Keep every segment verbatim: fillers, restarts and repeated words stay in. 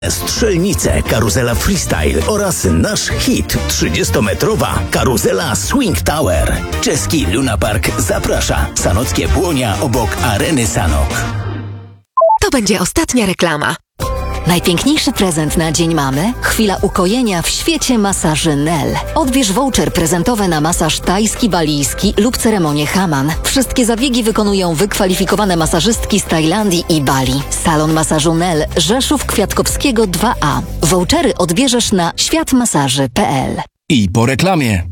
Strzelnice, karuzela freestyle oraz nasz hit trzydziestometrowa karuzela Swing Tower. Czeski Luna Park zaprasza. Sanockie Błonia obok Areny Sanok. To będzie ostatnia reklama. Najpiękniejszy prezent na Dzień Mamy? Chwila ukojenia w świecie masaży Nel. Odbierz voucher prezentowy na masaż tajski, balijski lub ceremonię Haman. Wszystkie zabiegi wykonują wykwalifikowane masażystki z Tajlandii i Bali. Salon masażu Nel, Rzeszów Kwiatkowskiego dwa A. Vouchery odbierzesz na światmasaży kropka p l. I po reklamie.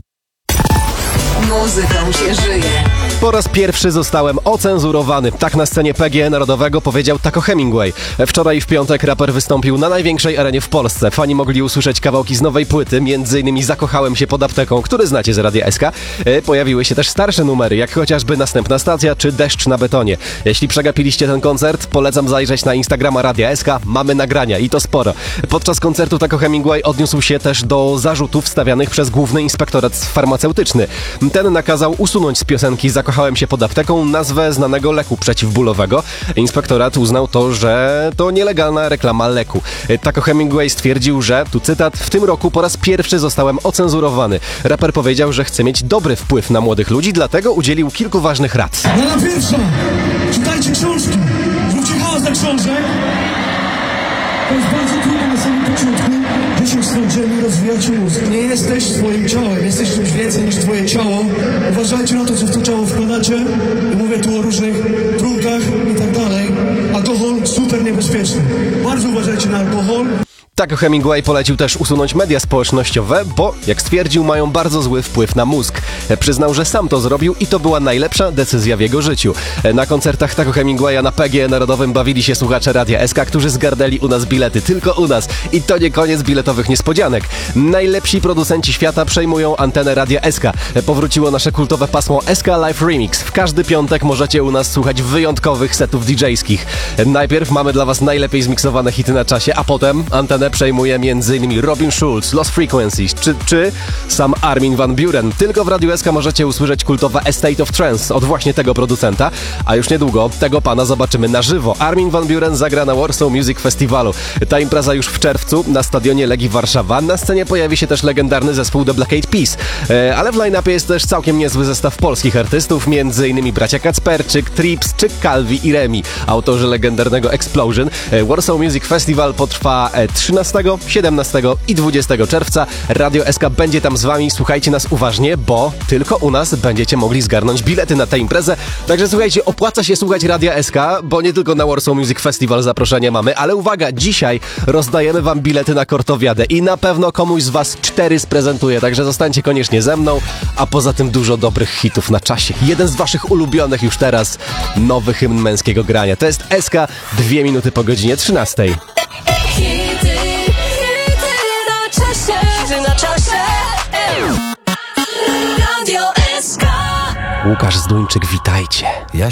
Muzyką się żyje. Po raz pierwszy zostałem ocenzurowany. Tak na scenie P G E Narodowego powiedział Taco Hemingway. Wczoraj w piątek raper wystąpił na największej arenie w Polsce. Fani mogli usłyszeć kawałki z nowej płyty, między innymi Zakochałem się pod apteką, który znacie z Radia S K. Pojawiły się też starsze numery, jak chociażby Następna stacja czy Deszcz na betonie. Jeśli przegapiliście ten koncert, polecam zajrzeć na Instagrama Radia S K. Mamy nagrania i to sporo. Podczas koncertu Taco Hemingway odniósł się też do zarzutów stawianych przez Główny Inspektorat Farmaceutyczny. Ten nakazał usunąć z piosenki Zakochałem się pod apteką nazwę znanego leku przeciwbólowego. Inspektorat uznał to, że to nielegalna reklama leku. Taco Hemingway stwierdził, że, tu cytat, w tym roku po raz pierwszy zostałem ocenzurowany. Raper powiedział, że chce mieć dobry wpływ na młodych ludzi, dlatego udzielił kilku ważnych rad. Rada pierwsza. Czytajcie książki. Zróbcie hałas na książek. To jest bardzo trudne na samym początku. dziesięć stron dziennie rozwijacie mózg. Nie jesteś swoim ciałem, jesteś czymś więcej niż twoje ciało. Uważajcie na to, co w to ciało wkładacie. I mówię tu o różnych trunkach i tak dalej. Alkohol super niebezpieczny. Bardzo uważajcie na alkohol. Taco Hemingway polecił też usunąć media społecznościowe, bo, jak stwierdził, mają bardzo zły wpływ na mózg. Przyznał, że sam to zrobił i to była najlepsza decyzja w jego życiu. Na koncertach Taco Hemingwaya na P G E Narodowym bawili się słuchacze Radia S K, którzy zgarnęli u nas bilety, tylko u nas. I to nie koniec biletowych niespodzianek. Najlepsi producenci świata przejmują antenę Radia S K. Powróciło nasze kultowe pasmo S K Live Remix. W każdy piątek możecie u nas słuchać wyjątkowych setów didżejskich. Najpierw mamy dla was najlepiej zmiksowane hity na czasie, a potem antenę przejmuje m.in. Robin Schulz, Lost Frequencies czy, czy sam Armin van Buuren. Tylko w Radiu S K możecie usłyszeć kultowe A State of Trance od właśnie tego producenta, a już niedługo tego pana zobaczymy na żywo. Armin van Buuren zagra na Warsaw Music Festivalu. Ta impreza już w czerwcu na stadionie Legii Warszawa. Na scenie pojawi się też legendarny zespół The Black Eyed Peas. E, ale w line-upie jest też całkiem niezły zestaw polskich artystów, m.in. bracia Kacperczyk, Trips czy Calvi i Remi, autorzy legendarnego Explosion. E, Warsaw Music Festival potrwa e, trzynastego, siedemnastego i dwudziestego czerwca. Radio S K będzie tam z wami. Słuchajcie nas uważnie, bo tylko u nas będziecie mogli zgarnąć bilety na tę imprezę. Także słuchajcie, opłaca się słuchać Radia S K, bo nie tylko na Warsaw Music Festival zaproszenie mamy, ale uwaga, dzisiaj rozdajemy wam bilety na Kortowiadę i na pewno komuś z was cztery sprezentuję, także zostańcie koniecznie ze mną, a poza tym dużo dobrych hitów na czasie. Jeden z waszych ulubionych już teraz, nowy hymn męskiego grania. To jest S K, dwie minuty po godzinie trzynastej. Na czasie. Radio S K. Łukasz Zduńczyk, witajcie.